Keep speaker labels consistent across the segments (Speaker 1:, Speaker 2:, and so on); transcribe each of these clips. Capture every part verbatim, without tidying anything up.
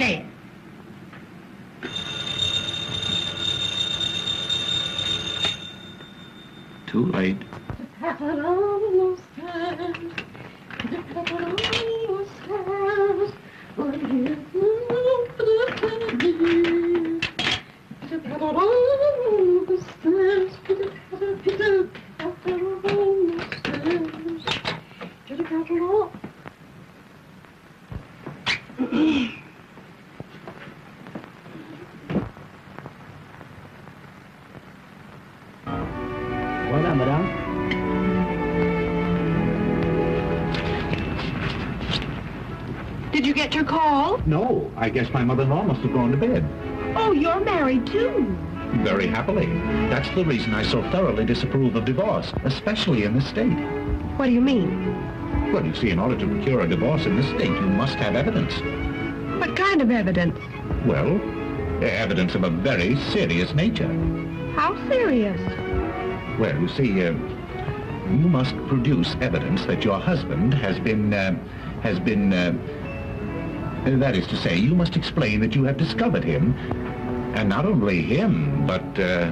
Speaker 1: dead.
Speaker 2: Too late.
Speaker 3: Voilà, madame.
Speaker 1: Did you get your call?
Speaker 2: No, I guess my mother-in-law must have gone to bed.
Speaker 1: Oh, you're married, too.
Speaker 2: Very happily. That's the reason I so thoroughly disapprove of divorce, especially in this state.
Speaker 1: What do you mean?
Speaker 2: Well, you see, in order to procure a divorce in this state, you must have evidence.
Speaker 1: What kind of evidence?
Speaker 2: Well, evidence of a very serious nature.
Speaker 1: How serious?
Speaker 2: Well, you see, uh, you must produce evidence that your husband has been, uh, has been, uh, that is to say, you must explain that you have discovered him, and not only him, but, uh...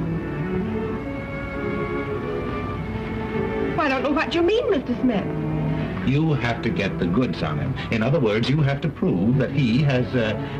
Speaker 1: I don't know what you mean, Mister Smith.
Speaker 2: you have to get the goods on him. In other words, you have to prove that he has, uh,